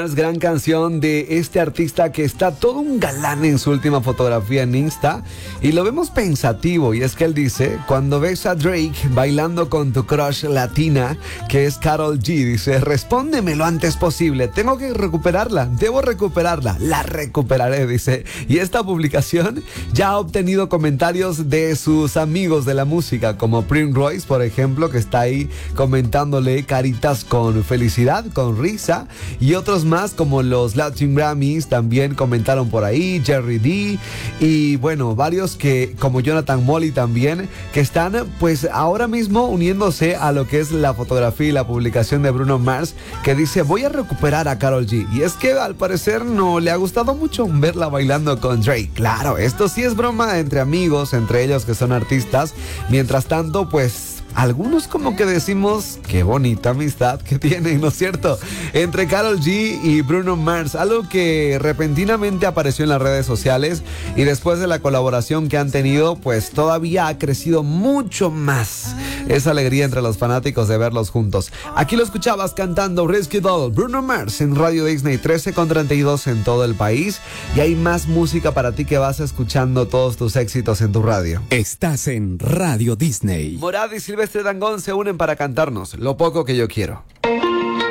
Mars, gran canción de este artista que está todo un galán en su última fotografía en Insta y lo vemos pensativo, y es que él dice, cuando ves a Drake bailando con tu crush latina, que es Karol G, dice, respóndeme lo antes posible, tengo que recuperarla, debo recuperarla, la recuperaré, dice. Y esta publicación ya ha obtenido comentarios de sus amigos de la música, como Prince Royce, por ejemplo, que está ahí comentándole caritas con felicidad, con risa, y otros más como los Latin Grammys también comentaron por ahí, Jerry D, y bueno, varios que como Jonathan Molly también, que están pues ahora mismo uniéndose a lo que es la fotografía y la publicación de Bruno Mars, que dice, voy a recuperar a Karol G, y es que al parecer no le ha gustado mucho verla bailando con Drake. Claro, esto sí es broma entre amigos, entre ellos que son artistas. Mientras tanto, pues algunos como que decimos, qué bonita amistad que tienen, ¿no es cierto?, entre Karol G y Bruno Mars, algo que repentinamente apareció en las redes sociales, y después de la colaboración que han tenido, pues todavía ha crecido mucho más esa alegría entre los fanáticos de verlos juntos. Aquí lo escuchabas cantando Risky Doll, Bruno Mars, en Radio Disney, 13:32 en todo el país, y hay más música para ti que vas escuchando todos tus éxitos en tu radio. Estás en Radio Disney. Morad y Silvestre Dangond se unen para cantarnos Lo poco que yo quiero.